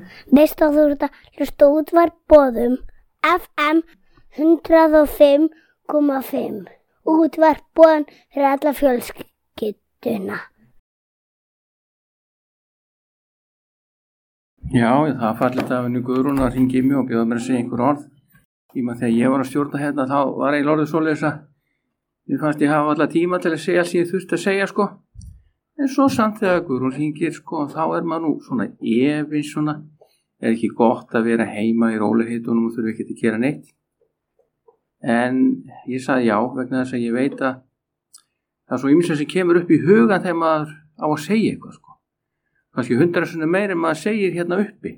Veist að þú ert að hlusta útvarp Boðum FM 105,5. Útvarp Boðum fyrir alla fjölskylduna. Já, það fallið af henni Guðrún að hringi í mig og bjóða mér að segja einhver orð. Þegar ég var að stjórna hérna þá var ég orðið svoleiðis að mér fannst ég hafa alla tíma til að segja allt sem ég þurfti að segja sko. En svo samt þegar Guðrún hringir sko, þá maður nú svona efins svona, ekki gott að vera heima í rólegheitunum og þurfi ekki að gera neitt. En ég sagði já vegna þess að ég veit að það er svo ýmislegt sem kemur upp í hugan þegar maður á að segja eitthvað sko. Kannski 100 sinnum meira en maður segir hérna uppi.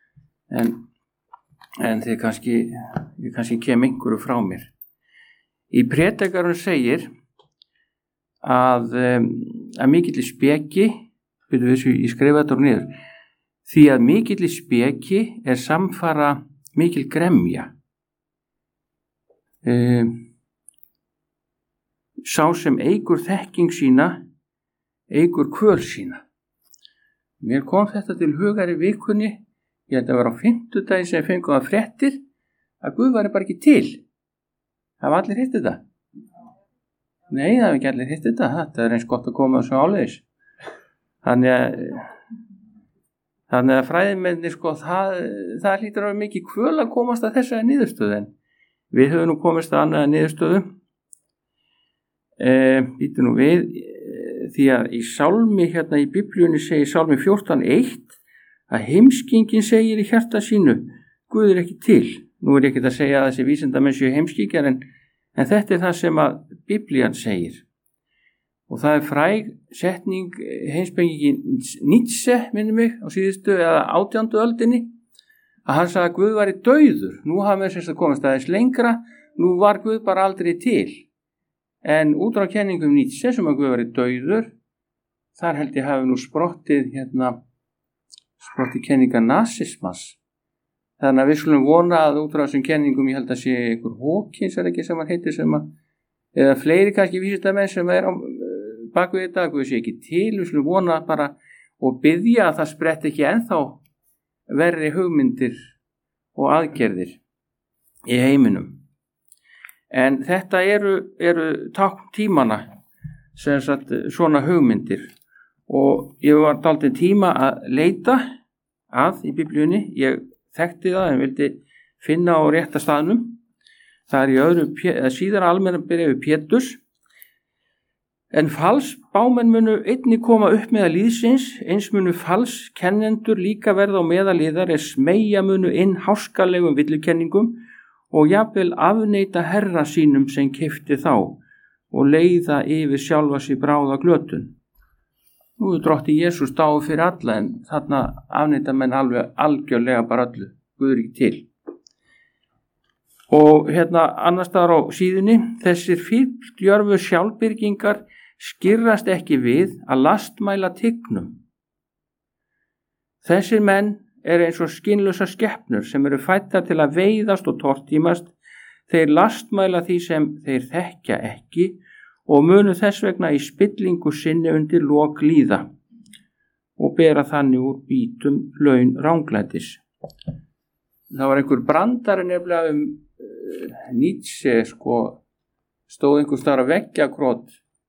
En ég kannski kem einhverju frá mér. Í Prédikarinn segir að mikilli speki, ég skrifa þetta niður, því að mikilli speki samfara mikil gremja. Sá sem eykur þekking sína, eykur kvöl sína. Mér kom þetta til hugar í vikunni, ég held að vera á 50 sem fengum að fréttir, að Guð væri bara ekki til. Það var allir hitt þetta. Nei, það var ekki allir hitt þetta. Þetta eins gott að koma þessu áleiðis. Þannig að fræðimennir sko, það hlýtur að vera mikið kvöl að komast að þessari niðurstöðu. En við höfum nú komist að annaða niðurstöðu. Býtu nú við, því að í sálmi hérna í Biblíunni segir sálmi 14:1 að heimskingin segir í hjarta sínu, Guð ekki til. Nú ég ekki að segja að þessi vísindamenn séu heimskingjar en þetta það sem að Biblían segir. Og það fræg setning heimspekingin Nietzsche, minnir mig, á síðustu eða 18. öldinni, að hann sagði að Guð væri dauður. Nú hafa við sérst að komast aðeins lengra, nú var Guð bara aldrei til. En út á kenningum Nietzsche sem að Guð væri dauður, þar held ég hafi nú sprottið kenninga nasismas. Þannig að við skulum vona að út á þessum kenningum, ég held að sé einhver Hawkins ekki sem hann heitir eða fleiri kannski vísindamenn sem á bakvið þetta, að Guð sé ekki til, við skulum vona bara og biðja að það sprett ekki ennþá verri hugmyndir og aðgerðir í heiminum. En þetta eru tákn tímana sem sagt svona hugmyndir og ég var dálítið tíma að leita að í Biblíunni, ég þekkti það en vildi finna á rétta staðnum. Það í síðara almenna bréfi Péturs. En falsbámenn munu einnig koma upp meðal lýðsins, eins munu falskennendur líka verða á meðal liðar smeygja munu inn háskalegum villukenningum og jafnvel afneita herra sínum sem keypti þá og leiða yfir sjálfa sig bráða glötun. Nú drotti Jesús dáið fyrir alla en þarna afneita menn alveg algjörlega bara öllu, Guð ekki til. Og hérna annars staðar á síðunni, þessir fífldjörfu sjálfbyrgingar skirrast ekki við að lastmæla tignum. Þessir menn eins og skynlausa skepnur sem eru fæddar til að veiðast og tortímast, þeir lastmæla því sem þeir þekkja ekki og munu þess vegna í spillingu sinni undir lok líða og bera þannig úr bítum laun ranglætis. Það var einhver brandari nefnilega Nietzsche stóð einhver staðar að veggjakrót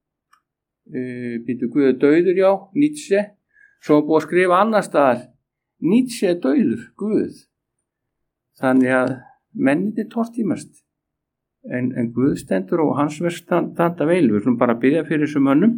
býtu Guð dauður, já, Nietzsche, svo búið að skrifa annar staðar Nietzsche dauður, Guð. Þannig að mennirnir tortímast en Guð stendur og hans verð standa vel. Við ætlum bara að biðja fyrir þessum mönnum.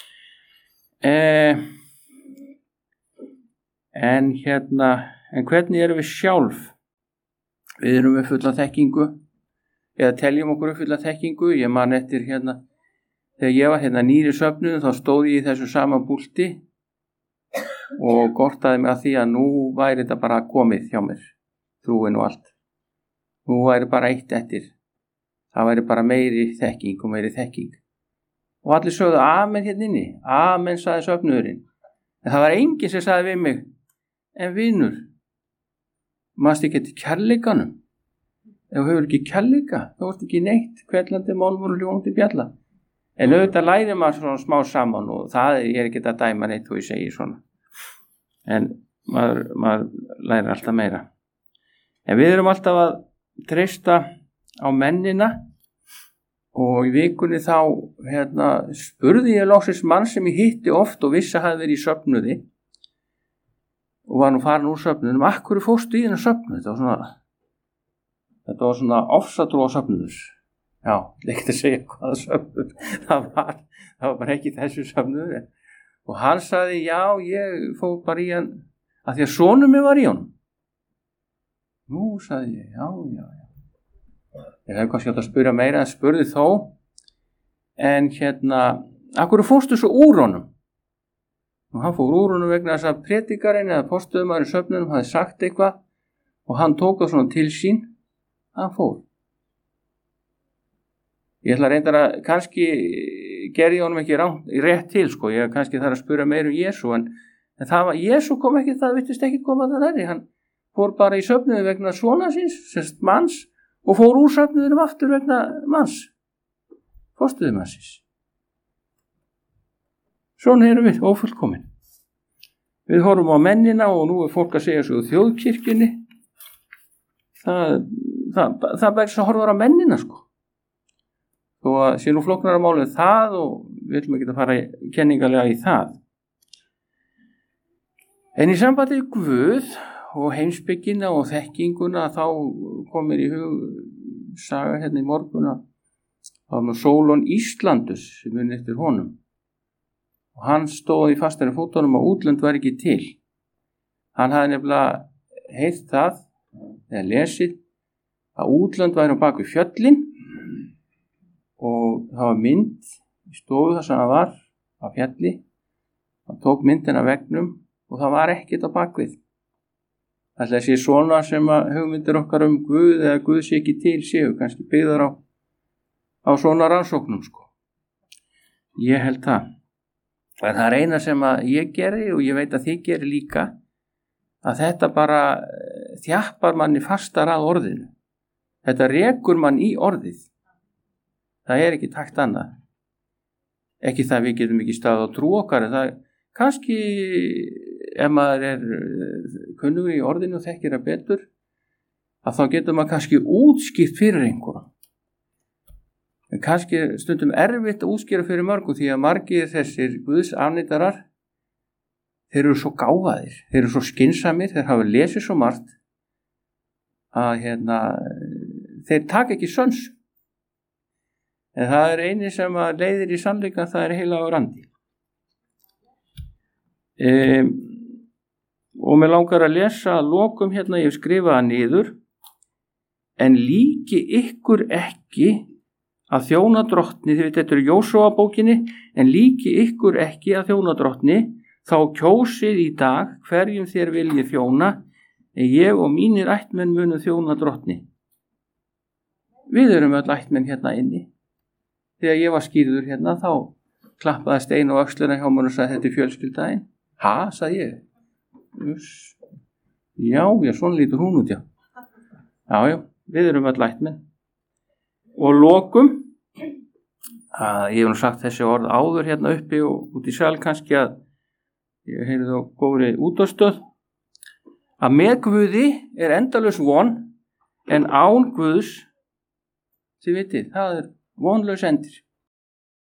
En hvernig erum við sjálf? Við erum við fulla þekkingu eða teljum okkur fulla þekkingu. Ég man eftir þegar ég var nýri söfnuðum, þá stóð ég í þessu sama búlti og gortaði mig að því að nú væri þetta bara komið hjá mér, trúin og allt. Nú væri bara eitt eftir. Það væri bara meiri þekking og meiri þekking. Og allir sögðu amen hérna inni. Amen, sagði söfnuðurinn. En það var enginn sem sagði við mig, en vinur, maður ekki til kærleikanum. Ef þú hefur ekki kærleika, þá ert ekki neitt, hvellandi málmur og hljóðandi bjalla. En auðvitað lærir maður svona smá saman og það ég ekki að dæma neitt og ég segi svona. En maður lærir alltaf meira. En við erum alltaf að treysta á mennina og í vikunni þá spurði ég loksins mann sem ég hitti oft og vissi að hafði verið í söfnuði og var nú farin úr söfnuðum. Af hverju fórstu í þennan söfnuð? Þetta var svona ofsatrúa söfnuður. Já, ekkert að segja hvaða söfnuður. Það var bara ekki þessu söfnuður. Og hann sagði, já, ég fór bara í hann af því að sonur mig var í honum. Nú, sagði ég, já. Ég hef kannski átt að spyrja meira en spurði þó. En af hverju fórstu svo úr honum? Og hann fór úr honum vegna þess að predikarinn eða forstöðumaður í söfnunum hafði sagt eitthvað og hann tók það svona til sín. Hann fór. Ég ætla reyndar að kannski gerði ég honum ekki rétt til, sko. Ég kannski þarf að spyrja meira Jesú, en það var, Jesú kom ekki, það virtist ekki koma það nærri. Hann fór bara í söfnuðu vegna svona síns, semst manns, og fór úr söfnuðunum aftur vegna manns, forstöðumannsins. Svona erum við ófullkomin. Við horfum á mennina og nú er fólk að segja svo þjóðkirkjunni. Það bara þess að horfa á mennina, sko. Þó að sé nú flóknara málið það og við ætlum ekki að fara kenningalega í það. En í sambandi við Guð og heimspekina og þekkinguna þá kom mér í hug saga í morgun að það var Sólon Íslandus sem mun eftir honum. Og hann stóð í fastari fótunum að útlönd var ekki til. Hann hafði nefnilega heyrt það eða lesið að útlönd væri á baku fjöllin og það var mynd í stofu þar sem það var á fjalli. Hann tók myndina vegnum og það var ekkert á bakvið. Það sé svona sem að hugmyndir okkar Guð eða Guð sé ekki til séu kannski byggðar á svona rannsóknum, sko. Ég held það. En það er eina sem að ég geri og ég veit að þið geri líka, að þetta bara þjappar manni fastar að orðinu. Þetta rekur mann í orðið. Það er ekki takt annað. Ekki það við getum ekki stað á trú okkar, en það kannski ef maður er kunnugur í orðinu og þekkir það betur, að þá getur maður kannski útskýrt fyrir einhverjum. En kannski stundum erfitt að útskýra fyrir mörgum því að margir þessir Guðs afneitarar, þeir eru svo gáfaðir, þeir eru svo skynsamir, þeir hafa lesið svo margt að þeir taka ekki söns. En það er eini sem að leiðir í sannleikann, það er heilagur andi. Og mér langar að lesa að lokum ég hef skrifað það niður. En líki ykkur ekki að þjóna drottni, þið veit þetta er Jósúa bókinni, en líki ykkur ekki að þjóna drottni, þá kjósið í dag hverjum þér viljið þjóna, en ég og mínir ættmenn munu þjóna drottni. Við erum öll ættmenn inni. Þegar ég var skýrður þá klappaði Stein og öxlina hjá mér og sagði þetta er fjölskyldaðinn. Ha, sagði ég. Já, svona lítur hún út, já. Já, við erum öll ættmenn. Og lokum, ég hef nú sagt þessi orð áður uppi og út í sal kannski að ég heyrði þá góðri útastöð, að með Guði er endalaus von, en án Guðs, þið vitið, það er vonlaus endir.